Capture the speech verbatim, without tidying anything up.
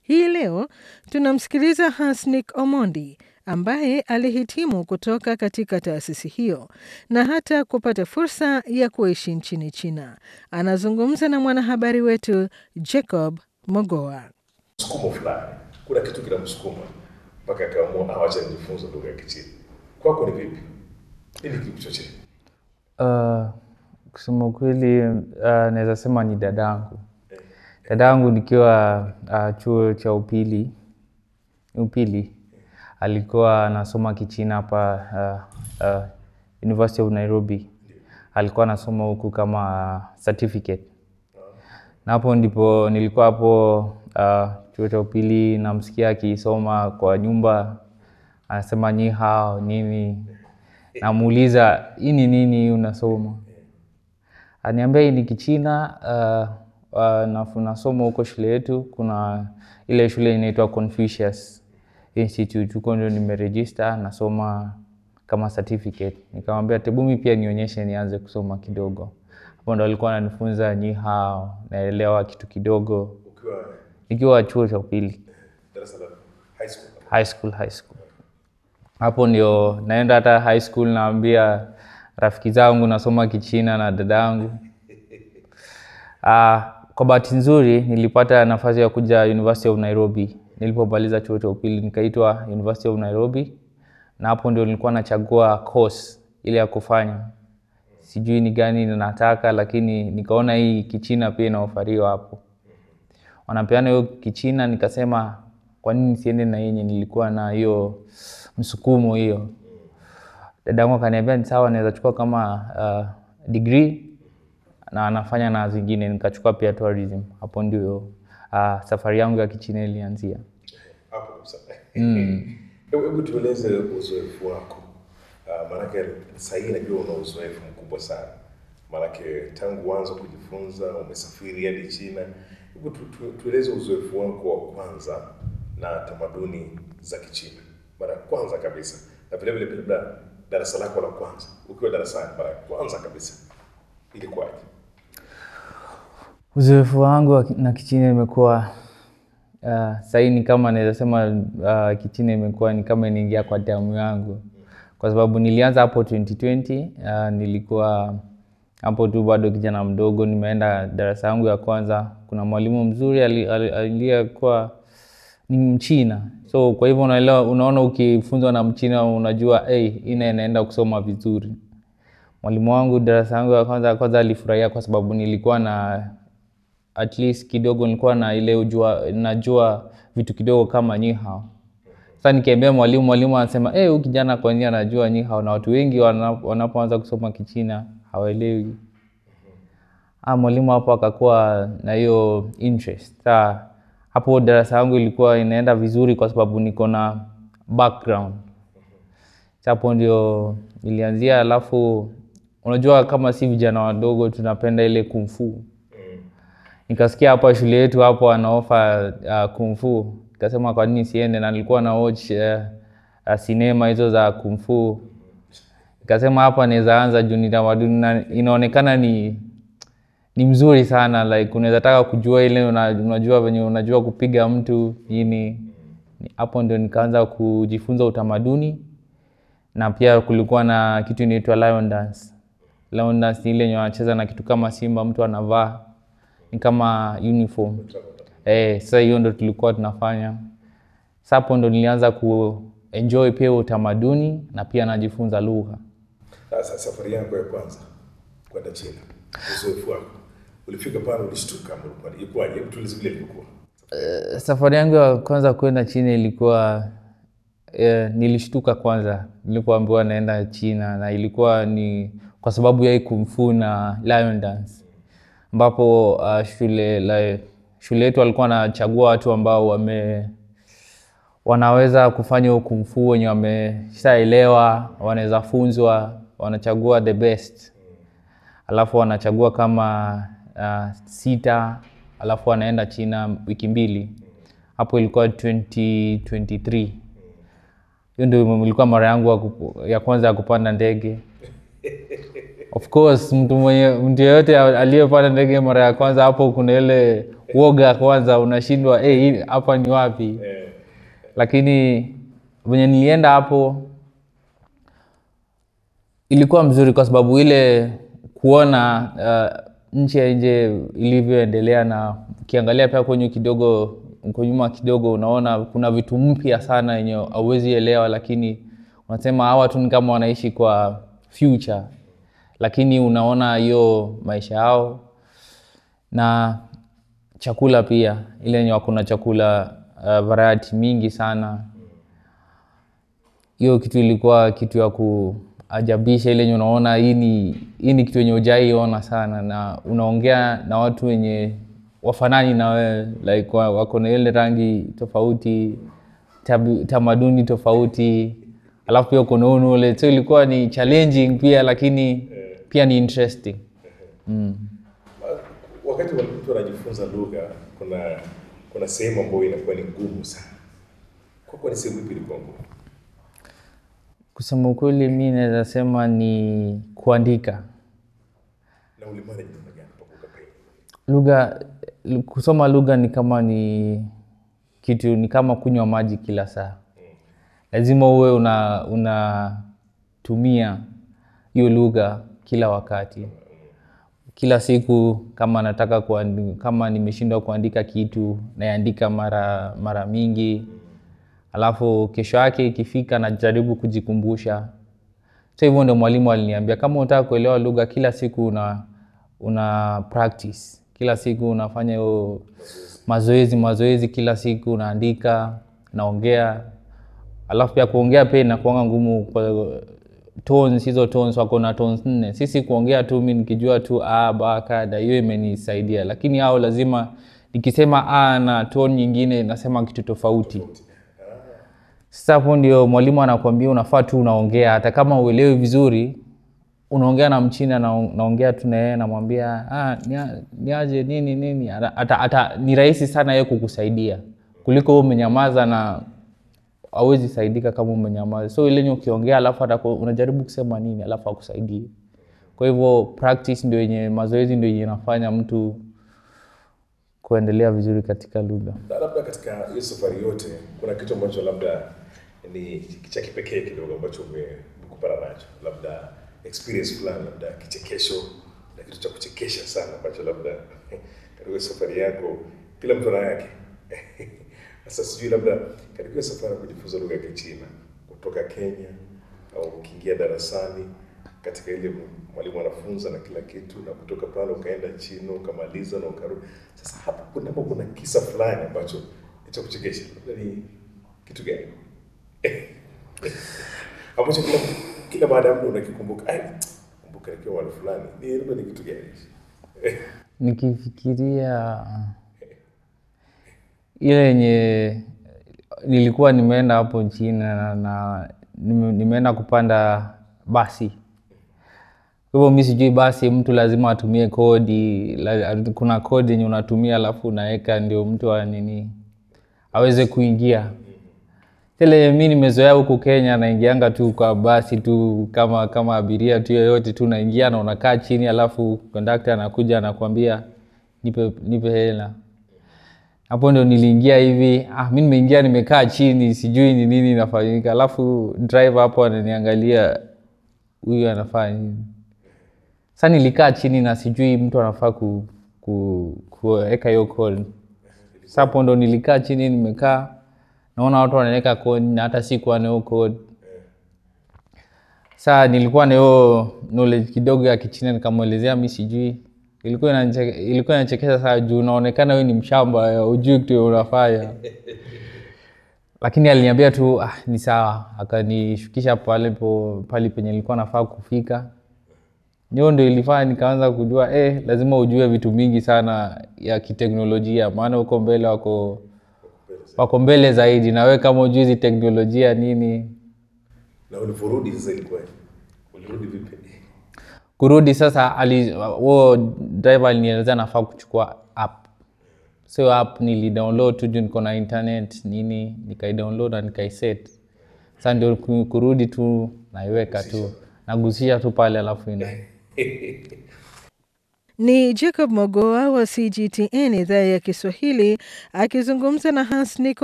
Hii leo tunamsikiliza Hasnik Omondi ambaye alihitimu kutoka katika taasisi hiyo na hata kupata fursa ya kuishi nchini China. Anazungumza na mwanahabari wetu Jacob Mogoa. Msukumo fulani, kuna kitu kinamsukuma mpaka akaamua awache kujifunza lugha ya Kichina. Kwako ni vipi? Nini kikuchochea? Uh, kusema kweli uh, naweza sema ni dadangu. Dadangu nikiwa uh, chuo cha upili, upili alikuwa anasoma Kichina hapa uh, uh, University of Nairobi. Alikuwa anasoma huku kama uh, certificate. Na hapo ndipo nilikuwa hapo uh, chuo cha upili namsikia akisoma kwa nyumba, anasema ni hao nini. Namuuliza hii ni nini unasoma? Aniambia hii ni Kichina, uh, uh, na nasoma huko shule yetu. Kuna ile shule inaitwa Confucius Institute, huko ndio nimeregister, nasoma kama certificate. Nikamwambia tebumi pia nionyeshe nianze kusoma kidogo. Hapo ndo alikuwa ananifunza ni hao, naelewa kitu kidogo. Ukiwa nikiwa chuo cha upili, darasa la high school. High school, high school. Hapo ndio naenda hata high school naambia rafiki zangu nasoma Kichina na dadangu. Ah, kwa bahati nzuri nilipata nafasi ya kuja University of Nairobi. Nilipomaliza chuo cha upili nikaitwa University of Nairobi, na hapo ndio nilikuwa nachagua course ile ya kufanya. Sijui ni gani ninataka, lakini nikaona hii Kichina pia inaofariwa hapo. Wanapeana hiyo Kichina, nikasema kwa nini nisiende na yenye nilikuwa na hiyo msukumo hiyo. Dadangu akaniambia ni sawa, naweza chukua kama uh, degree na anafanya na zingine. Nikachukua pia tourism. Hapo ndio uh, safari yangu ya Kichina ilianzia. Hapo sasa. Mm. Hebu tueleze uzoefu wako. Uh, maana sasa hivi najua una uzoefu mkubwa sana. Maana tangu mwanzo kujifunza umesafiri hadi China. Hebu tu, tu, tueleze uzoefu wako wa kwanza na tamaduni za Kichina. Mara kwanza kabisa. Na vile vile pia darasa lako la kwanza. Ukiwa darasani mara kwanza kabisa. Ilikuwaje? Uzoefu wangu na Kichina imekuwa uh, sasa ni kama naweza sema uh, Kichina imekuwa ni kama inaingia kwa damu yangu. Kwa sababu nilianza hapo twenty twenty, uh, nilikuwa hapo tu bado kijana mdogo, nimeenda darasa yangu ya kwanza. Kuna mwalimu mzuri aliyekuwa ni Mchina. So kwa hivyo unaelewa, unaona ukifunzwa na Mchina unajua eh hey, ina inaenda kusoma vizuri. Mwalimu wangu darasa yangu ya kwanza kwanza alifurahia kwa sababu nilikuwa na at least kidogo nilikuwa na ile ujua najua vitu kidogo kama ni hao. Sasa nikiambia mwalimu, mwalimu anasema eh hey, huyu kijana kwa nini anajua ni hao, na watu wengi wanapoanza kusoma Kichina hawaelewi. Ah, mwalimu hapo akakuwa na hiyo interest. Sasa hapo darasa yangu ilikuwa inaenda vizuri kwa sababu niko na background. Hapo ndio ilianzia. Alafu unajua kama si vijana wadogo tunapenda ile kung fu. Nikasikia hapa shule yetu hapo anaofa uh, kung fu. Nikasema kwa nini siende, na nilikuwa na watch uh, uh, cinema hizo za kung fu. Nikasema hapa naweza anza juu ni tamaduni na inaonekana ni ni mzuri sana, like unaweza taka kujua ile unajua venye unajua kupiga mtu nini. Hapo ndio nikaanza kujifunza utamaduni, na pia kulikuwa na kitu inaitwa lion dance. Lion dance ni ile yenye wanacheza na kitu kama simba, mtu anavaa ni kama uniform. Eh, sasa hiyo ndio tulikuwa tunafanya. Sasa hapo ndio nilianza ku enjoy pia utamaduni na pia najifunza lugha. Sasa safari yako ya kwanza kwenda China, uzoefu wako. Ulifika pale ulishtuka mbona? Ilikuwaje? Hebu tueleze vile ilikuwa. Uh, safari yangu ya kwanza kwenda China ilikuwa uh, nilishtuka kwanza nilipoambiwa naenda China, na ilikuwa ni kwa sababu ya kung fu na lion dance. Ambapo uh, shule la shule yetu walikuwa wanachagua watu ambao wame wanaweza kufanya kung fu, wenye wameshaelewa, wanaweza funzwa, wanachagua the best. Alafu wanachagua kama uh, sita, alafu wanaenda China wiki mbili. Hapo ilikuwa twenty twenty-three. Hiyo ndio ilikuwa mara yangu ya kwanza ya kupanda ndege. Of course mtu mwenye mtu yote aliyepanda ndege mara ya kwanza, hapo kuna ile woga kwanza, unashindwa eh hey, hapa ni wapi? Lakini venye nilienda hapo ilikuwa mzuri kwa sababu ile kuona uh, nchi ya nje ilivyoendelea, na ukiangalia pia kwenye kidogo uko nyuma kidogo unaona kuna vitu mpya sana yenye hauwezi elewa, lakini unasema hawa watu ni kama wanaishi kwa future, lakini unaona hiyo maisha yao. Na chakula pia ile yenye wako na chakula uh, variety mingi sana. Hiyo kitu ilikuwa kitu ya kuajabisha, ile yenye unaona hii ni hii ni kitu yenye hujaiona sana, na unaongea na watu wenye wafanani na wewe, like wako na ile rangi tofauti, tamaduni tofauti, alafu pia uko na ule. So ilikuwa ni challenging pia, lakini pia ni interesting. Mm. Wakati mtu anajifunza lugha, kuna kuna sehemu ambayo inakuwa ni ngumu sana. Kwa kwa ni sehemu ipi ilikuwa ngumu? Kusema ukweli mimi naweza sema ni kuandika. Na ulimanage namna gani mpaka ukapenda? Lugha, kusoma lugha ni kama ni kitu, ni kama kunywa maji kila saa. Lazima uwe una unatumia hiyo lugha kila wakati. Kila siku kama nataka kuandika, kama nimeshindwa kuandika kitu naandika mara mara mingi. Alafu kesho yake ikifika najaribu kujikumbusha. So hivyo ndio mwalimu aliniambia, kama unataka kuelewa lugha kila siku una una practice. Kila siku unafanya hiyo mazoezi mazoezi kila siku, unaandika, naongea. Alafu pia kuongea pia inakuwa ngumu kwa tones, hizo tones wako na tones nne. Sisi kuongea tu mimi nikijua tu a ba ka da, hiyo imenisaidia, lakini hao lazima nikisema a na tone nyingine nasema kitu tofauti. Sasa hapo ndio mwalimu anakuambia unafaa tu unaongea, hata kama uelewi vizuri unaongea na Mchina na naongea tu na yeye, namwambia ah niaje nini nini, hata hata ni rahisi sana yeye kukusaidia kuliko wewe umenyamaza na hauwezi saidika kama umenyamaza. So ile ukiongea alafu hata unajaribu kusema nini alafu akusaidie. Kwa hivyo practice ndio yenye, mazoezi ndio yenye inafanya mtu kuendelea vizuri katika lugha. Labda katika hiyo safari yote kuna kitu ambacho labda ni cha kipekee kidogo ambacho umekupata nacho, labda experience fulani, labda kichekesho na kitu cha kuchekesha sana ambacho labda katika safari yako kila mtu ana yake. Sasa sijui labda katika safari ya kujifunza lugha ya Kichina kutoka Kenya au ukiingia darasani katika ile mwalimu anafunza na kila kitu, na kutoka pale ukaenda China ukamaliza na ukarudi. Sasa hapo kuna kuna kisa fulani ambacho ni cha kuchekesha. Ni kitu gani? Ambacho kila kila baada ya muda unakikumbuka, ai kumbuka nikiwa wale fulani. Ni labda ni kitu gani? Nikifikiria ile yenye nilikuwa nimeenda hapo China na, na nimeenda kupanda basi. Kwa hivyo mimi sijui basi mtu lazima atumie kodi, kuna kodi yenye unatumia alafu unaweka ndio mtu wa nini aweze kuingia. Tele mimi nimezoea huko Kenya naingianga tu kwa basi tu kama kama abiria tu yoyote tu, naingia na unakaa chini alafu conductor anakuja anakuambia nipe nipe hela. Hapo ndio niliingia hivi, ah mimi nimeingia nimekaa chini sijui ni nini inafanyika, alafu driver hapo ananiangalia huyu anafanya nini. Sasa nilikaa chini na sijui mtu anafaa ku ku kuweka hiyo code. Sasa hapo ndo nilikaa chini nimekaa naona watu wanaweka code na hata sikuwa na hiyo code. Sasa nilikuwa na hiyo knowledge kidogo ya Kichina, nikamuelezea mimi sijui. Ilikuwa inachekesha, ilikuwa inachekesha sana juu unaonekana wewe ni mshamba, hujui kitu unafanya. Lakini aliniambia tu ah ni sawa, akanishukisha pale po pale penye nilikuwa nafaa kufika. Ndio ndio ilifanya nikaanza kujua eh lazima ujue vitu mingi sana ya kiteknolojia, maana uko mbele wako wako mbele zaidi, na wewe kama hujui hizi teknolojia nini. Na uliporudi sasa ilikuwa ulirudi vipi? Kurudi sasa ali wao driver alinieleza nafaa kuchukua app. So app nilidownload tu, niko na internet nini, nikai-download na nikai-set. Sasa ndio kurudi tu naiweka tu, nagusisha tu pale alafu ina. Ni Jacob Mogoa wa C G T N idhaa ya Kiswahili akizungumza na Hans Nico